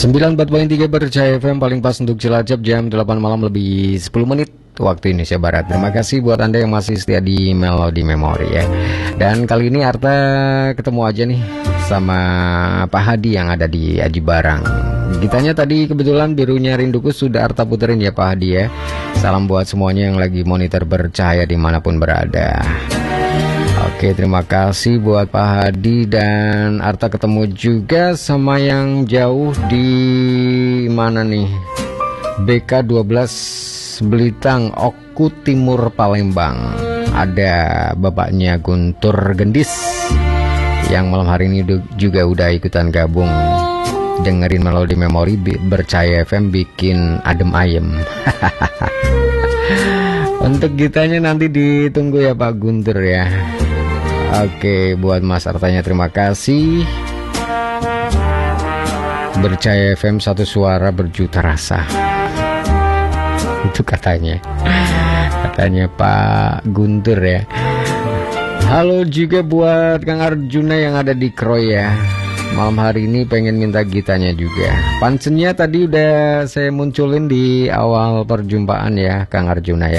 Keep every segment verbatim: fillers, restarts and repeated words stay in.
sembilan puluh empat koma tiga Berjaya F M, paling pas untuk Cilacap, jam delapan malam lebih sepuluh menit waktu Indonesia Barat. Terima kasih buat Anda yang masih setia di Melodi Memori ya. Dan kali ini Arta ketemu aja nih sama Pak Hadi yang ada di Aji Barang. Gitanya tadi kebetulan Birunya Rinduku sudah Arta puterin ya Pak Hadi ya. Salam buat semuanya yang lagi monitor Bercahaya dimanapun berada. Oke, terima kasih buat Pak Hadi. Dan Arta ketemu juga sama yang jauh di mana nih, B K dua belas Belitang, Oku Timur, Palembang. Ada bapaknya Guntur Gendis yang malam hari ini juga udah ikutan gabung dengerin Melodi Memori Bercahaya F M, bikin adem ayem. Untuk gitanya nanti ditunggu ya Pak Guntur ya. Oke, buat Mas Artanya terima kasih. Bercahaya F M satu suara berjuta rasa. Itu katanya. Katanya Pak Guntur ya. Halo juga buat Kang Arjuna yang ada di Kroy ya. Malam hari ini pengen minta gitanya juga. Pansennya tadi udah saya munculin di awal perjumpaan ya Kang Arjuna ya.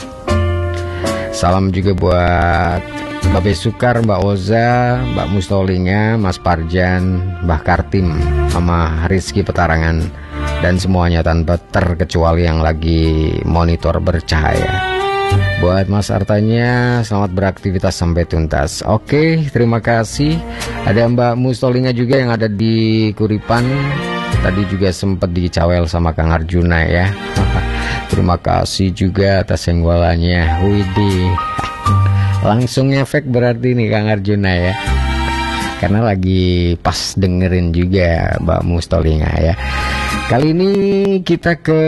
Salam juga buat Mbak Besukar, Mbak Oza, Mbak Mustolinga, Mas Parjan, Mbak Kartim, sama Rizky Petarangan, dan semuanya tanpa terkecuali yang lagi monitor Bercahaya. Buat Mas Artanya, selamat beraktivitas sampai tuntas. Oke, terima kasih. Ada Mbak Mustolinga juga yang ada di Kuripan. Tadi juga sempat dicawel sama Kang Arjuna ya. Terima kasih juga atas senggolannya. Widih. Langsung efek berarti nih Kang Arjuna ya. Karena lagi pas dengerin juga Mbak Mustolinga ya. Kali ini kita ke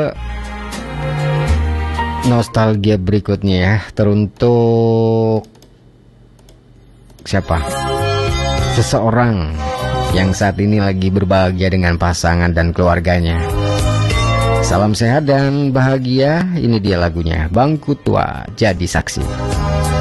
nostalgia berikutnya ya. Teruntuk siapa? Seseorang yang saat ini lagi berbahagia dengan pasangan dan keluarganya. Salam sehat dan bahagia. Ini dia lagunya, Bangku Tua Jadi Saksi.